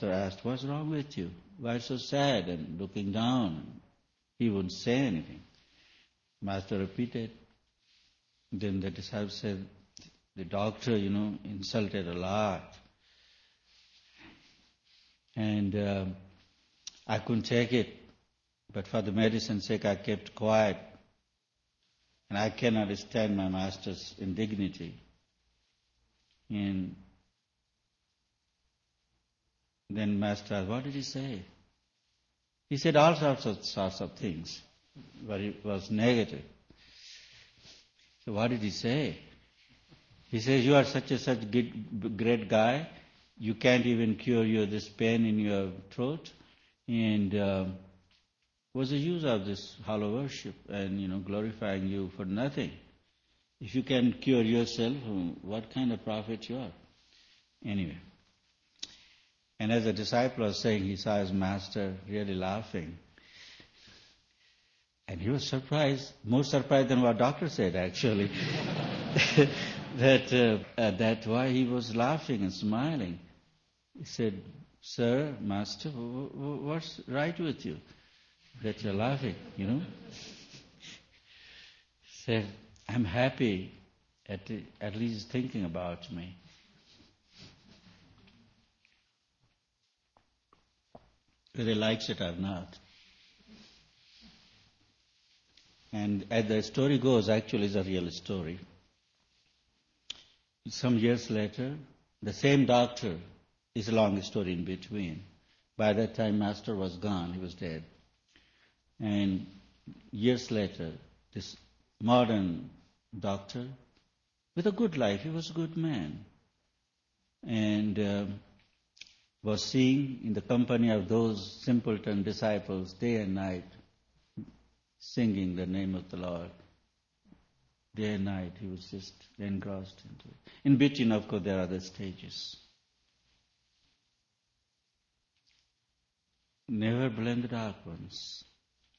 asked, "What's wrong with you? Why so sad and looking down?" He wouldn't say anything. Master repeated. Then the disciple said, "The doctor, insulted a lot. And I couldn't take it. But for the medicine's sake, I kept quiet. And I cannot stand my master's indignity." And then master asked, "What did he say?" He said all sorts of things, but it was negative. So what did he say? He says, "You are such great guy. You can't even cure this pain in your throat. And what's the use of this hollow worship and glorifying you for nothing? If you can cure yourself, what kind of prophet you are?" Anyway. And as the disciple was saying, he saw his master really laughing. And he was surprised, more surprised than what doctor said actually, that why he was laughing and smiling. He said, "Sir, master, what's right with you that you're laughing, He said, "I'm happy at least thinking about me." Whether he likes it or not. And as the story goes, actually it's a real story. Some years later, the same doctor, is a long story in between. By that time, master was gone, he was dead. And years later, this modern doctor, with a good life, he was a good man, and was seeing in the company of those simpleton disciples day and night, singing the name of the Lord. Day and night, he was just engrossed into it. In between, of course, there are other stages. Never blame the dark ones.